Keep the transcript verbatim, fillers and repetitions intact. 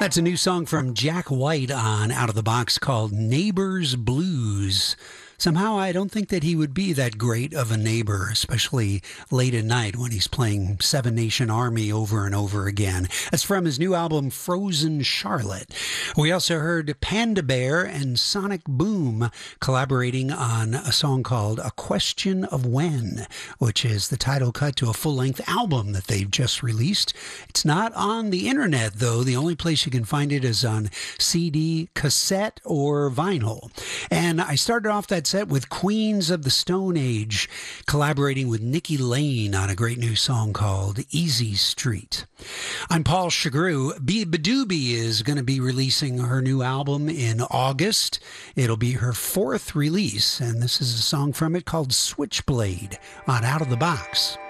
That's a new song from Jack White on Out of the Box called Neighbors Blues. Somehow I don't think that he would be that great of a neighbor, especially late at night when he's playing Seven Nation Army over and over again. That's from his new album, Frozen Charlotte. We also heard Panda Bear and Sonic Boom collaborating on a song called A Question of When, which is the title cut to a full-length album that they've just released. It's not on the internet, though. The only place you can find it is on C D, cassette, or vinyl. And I started off that set with Queens of the Stone Age collaborating with Nikki Lane on a great new song called Easy Street. I'm Paul Chagru. Beabadoobee is going to be releasing her new album in August. It'll be her fourth release, and this is a song from it called Switchblade on Out of the Box.